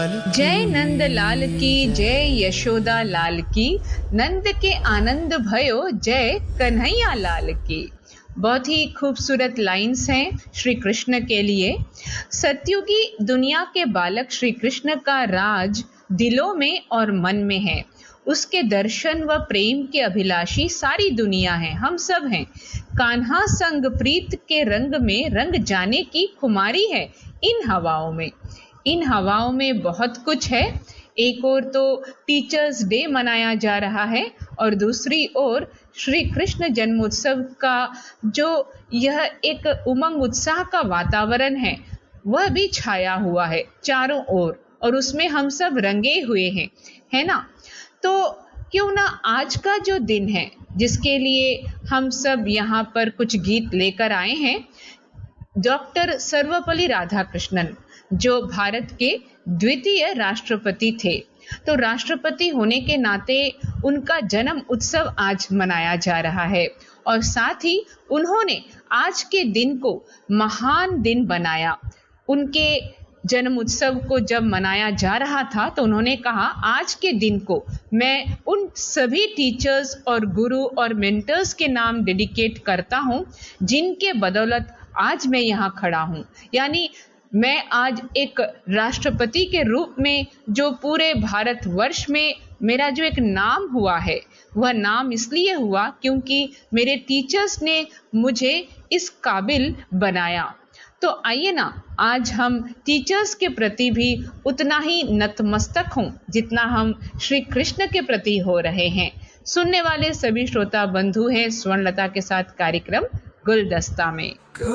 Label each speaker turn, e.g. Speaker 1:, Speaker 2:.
Speaker 1: जय नंद लाल की, जय यशोदा लाल की, नंद के आनंद भयो जय कन्हैया लाल की। बहुत ही खूबसूरत लाइंस हैं श्री कृष्ण के लिए। सत्युगी दुनिया के बालक श्री कृष्ण का राज दिलों में और मन में है। उसके दर्शन व प्रेम के अभिलाषी सारी दुनिया है, हम सब हैं। कान्हा संग प्रीत के रंग में रंग जाने की खुमारी है इन हवाओं में। इन हवाओं में बहुत कुछ है। एक ओर तो टीचर्स डे मनाया जा रहा है और दूसरी ओर श्री कृष्ण जन्मोत्सव का जो यह एक उमंग उत्साह का वातावरण है वह भी छाया हुआ है चारों ओर, और उसमें हम सब रंगे हुए हैं, है ना। तो क्यों ना आज का जो दिन है जिसके लिए हम सब यहाँ पर कुछ गीत लेकर आए हैं, डॉक्टर सर्वपल्ली राधाकृष्णन जो भारत के द्वितीय राष्ट्रपति थे, तो राष्ट्रपति होने के नाते उनका जन्म उत्सव आज मनाया जा रहा है। और साथ ही उन्होंने आज के दिन को महान दिन बनाया। उनके जन्म उत्सव को जब मनाया जा रहा था तो उन्होंने कहा, आज के दिन को मैं उन सभी टीचर्स और गुरु और मेंटर्स के नाम डेडिकेट करता हूँ जिनके बदौलत आज मैं यहाँ खड़ा हूँ। यानी मैं आज एक राष्ट्रपति के रूप में जो पूरे भारतवर्ष में मेरा जो एक नाम हुआ है, वह नाम इसलिए हुआ क्योंकि मेरे टीचर्स ने मुझे इस काबिल बनाया। तो आइए ना, आज हम टीचर्स के प्रति भी उतना ही नतमस्तक हों जितना हम श्री कृष्ण के प्रति हो रहे हैं। सुनने वाले सभी श्रोता बंधु हैं स्वर्णलता के साथ कार्यक्रम गुलदस्ता में।